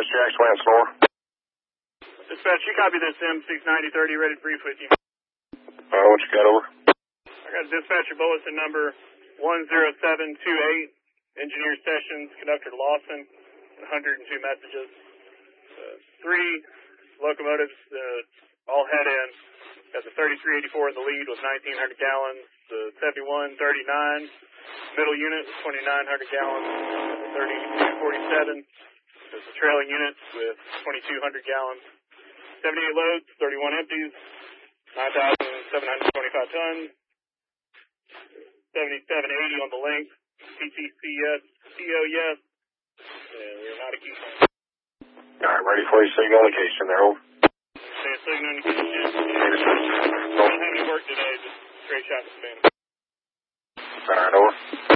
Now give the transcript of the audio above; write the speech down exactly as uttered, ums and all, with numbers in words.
Dispatch, Jax, Lance, Nor. Dispatch, you copy this M six ninety thirty, ready to brief with you. Uh, what you got over? I got a dispatcher bulletin number one zero seven two eight, Engineer Sessions, Conductor Lawson, one hundred two messages. Uh, three locomotives, uh, all head in. Got the thirty-three eighty-four in the lead with nineteen hundred gallons, the seventy-one thirty-nine middle unit with twenty-nine hundred gallons, the thirty-two forty-seven is the trailing unit with twenty-two hundred gallons, seventy-eight loads, thirty-one empties, nine thousand seven hundred twenty-five tons, seventy-seven eighty on the length, P T C yes, C O yes, and we're not a key. All right, ready for your signal indication there, over. Say a signal indication. Don't have any work today, just straight shot to spin. All right, over.